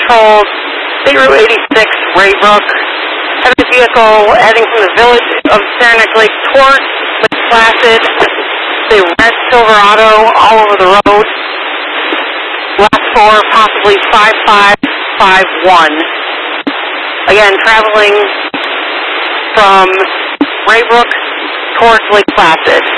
Patrol, State Route 86, Raybrook. Heavy vehicle heading from the village of Saranac Lake towards Lake Placid. The red Silverado all over the road. Last 4, possibly 5551. Again, traveling from Raybrook towards Lake Placid.